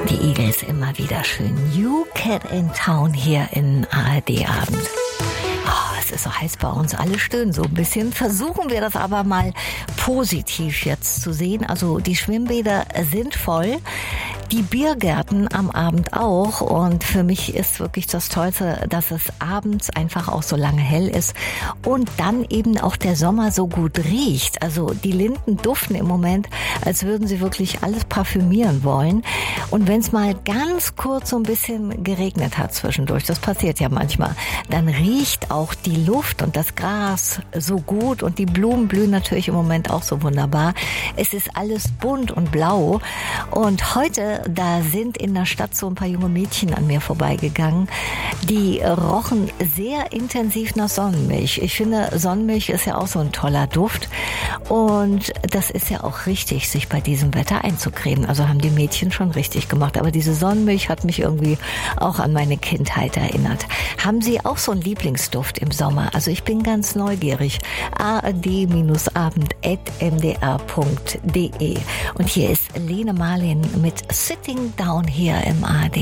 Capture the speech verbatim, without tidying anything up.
Die Eagles immer wieder schön. New Cat in Town hier in A R D Abend. Oh, es ist so heiß bei uns, alle stöhnen so ein bisschen. Versuchen wir das aber mal positiv jetzt zu sehen. Also die Schwimmbäder sind voll. Die Biergärten am Abend auch, und für mich ist wirklich das Tollste, dass es abends einfach auch so lange hell ist und dann eben auch der Sommer so gut riecht. Also die Linden duften im Moment, als würden sie wirklich alles parfümieren wollen. Und wenn es mal ganz kurz so ein bisschen geregnet hat zwischendurch, das passiert ja manchmal, dann riecht auch die Luft und das Gras so gut und die Blumen blühen natürlich im Moment auch so wunderbar. Es ist alles bunt und blau, und heute da sind in der Stadt so ein paar junge Mädchen an mir vorbeigegangen, die rochen sehr intensiv nach Sonnenmilch. Ich finde, Sonnenmilch ist ja auch so ein toller Duft, und das ist ja auch richtig, sich bei diesem Wetter einzucremen. Also haben die Mädchen schon richtig gemacht, aber diese Sonnenmilch hat mich irgendwie auch an meine Kindheit erinnert. Haben Sie auch so einen Lieblingsduft im Sommer? Also ich bin ganz neugierig. a r d abend at m d r punkt d e. Und hier ist Lene Marlin mit Sitting Down hier im A R D